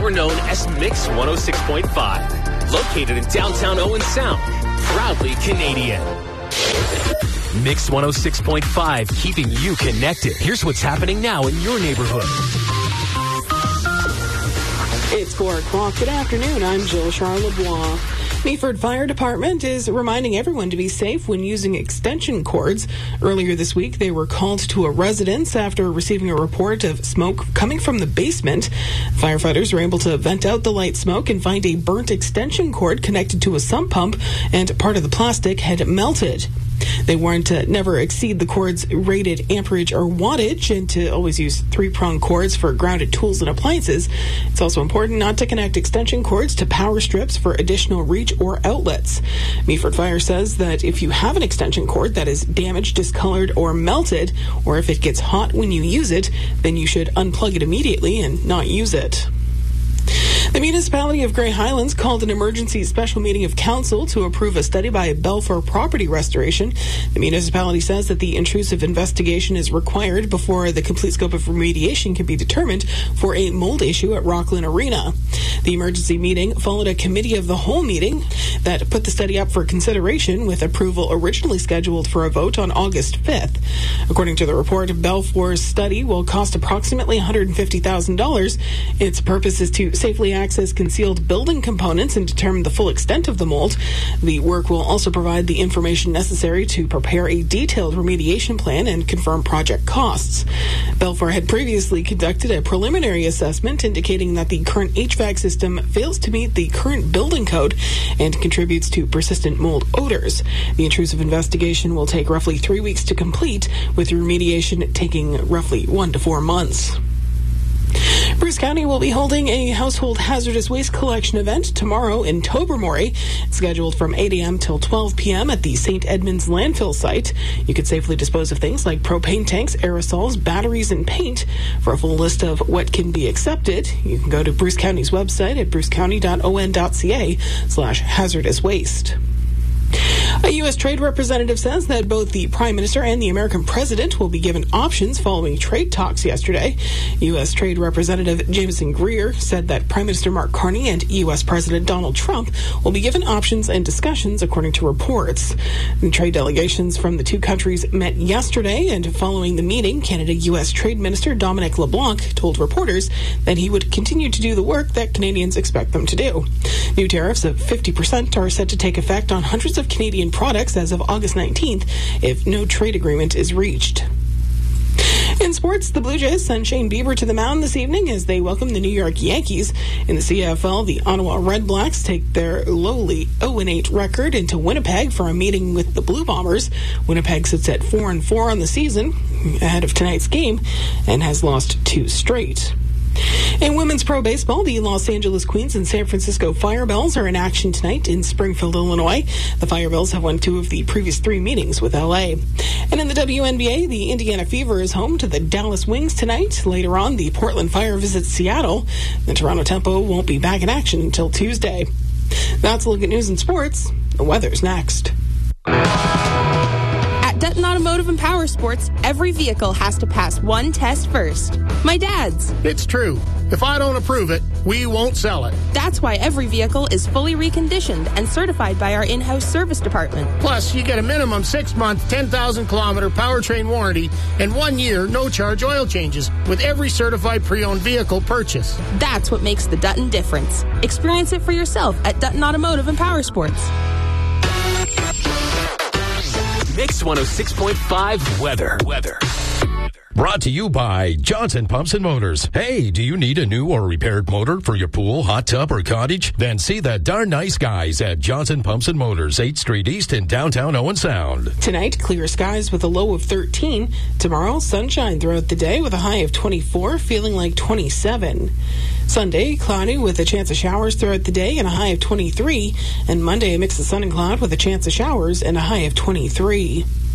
we're known as Mix 106.5. Located in downtown Owen Sound. Proudly Canadian. Mix 106.5, keeping you connected. Here's what's happening now in your neighborhood. It's 4 o'clock. Good afternoon. I'm Jill Charlebois. Meaford Fire Department is reminding everyone to be safe when using extension cords. Earlier this week, they were called to a residence after receiving a report of smoke coming from the basement. Firefighters were able to vent out the light smoke and find a burnt extension cord connected to a sump pump, and part of the plastic had melted. They warned to never exceed the cord's rated amperage or wattage and to always use 3-prong cords for grounded tools and appliances. It's also important not to connect extension cords to power strips for additional reach or outlets. Meaford Fire says that if you have an extension cord that is damaged, discolored, or melted, or if it gets hot when you use it, then you should unplug it immediately and not use it. The municipality of Grey Highlands called an emergency special meeting of council to approve a study by Belfour Property Restoration. The municipality says that the intrusive investigation is required before the complete scope of remediation can be determined for a mold issue at Rockland Arena. The emergency meeting followed a committee of the whole meeting that put the study up for consideration, with approval originally scheduled for a vote on August 5th. According to the report, Belfour's study will cost approximately $150,000. Its purpose is to safely access concealed building components and determine the full extent of the mold. The work will also provide the information necessary to prepare a detailed remediation plan and confirm project costs. Belfour had previously conducted a preliminary assessment indicating that the current HVAC system fails to meet the current building code and contributes to persistent mold odors. The intrusive investigation will take roughly 3 weeks to complete, with remediation taking roughly 1 to 4 months. Bruce County will be holding a household hazardous waste collection event tomorrow in Tobermory, scheduled from 8 a.m. till 12 p.m. at the St. Edmunds landfill site. You can safely dispose of things like propane tanks, aerosols, batteries, and paint. For a full list of what can be accepted, you can go to Bruce County's website at brucecounty.on.ca/hazardous waste. A U.S. trade representative says that both the Prime Minister and the American President will be given options following trade talks yesterday. U.S. Trade Representative Jameson Greer said that Prime Minister Mark Carney and U.S. President Donald Trump will be given options and discussions, according to reports. The trade delegations from the two countries met yesterday, and following the meeting, Canada-U.S. Trade Minister Dominic LeBlanc told reporters that he would continue to do the work that Canadians expect them to do. New tariffs of 50% are set to take effect on hundreds of Canadian products as of August 19th if no trade agreement is reached. In sports, the Blue Jays send Shane Bieber to the mound this evening as they welcome the New York Yankees. In the CFL, the Ottawa Red Blacks take their lowly 0-8 record into Winnipeg for a meeting with the Blue Bombers. Winnipeg sits at 4-4 on the season ahead of tonight's game and has lost 2 straight. In women's pro baseball, the Los Angeles Queens and San Francisco Firebells are in action tonight in Springfield, Illinois. The Firebells have won 2 of the previous 3 meetings with LA. And in the WNBA, the Indiana Fever is home to the Dallas Wings tonight. Later on, the Portland Fire visits Seattle. The Toronto Tempo won't be back in action until Tuesday. That's a look at news and sports. The weather's next. Dutton Automotive and Power Sports, every vehicle has to pass one test first. My dad's. It's true. If I don't approve it, we won't sell it. That's why every vehicle is fully reconditioned and certified by our in-house service department. Plus, you get a minimum 6-month, 10,000-kilometer powertrain warranty and 1 year no-charge oil changes with every certified pre-owned vehicle purchase. That's what makes the Dutton difference. Experience it for yourself at Dutton Automotive and Power Sports. Mix 106.5 weather. Brought to you by Johnson Pumps and Motors. Hey, do you need a new or repaired motor for your pool, hot tub, or cottage? Then see the darn nice guys at Johnson Pumps and Motors, 8th Street East in downtown Owen Sound. Tonight, clear skies with a low of 13. Tomorrow, sunshine throughout the day with a high of 24, feeling like 27. Sunday, cloudy with a chance of showers throughout the day and a high of 23. And Monday, a mix of sun and cloud with a chance of showers and a high of 23.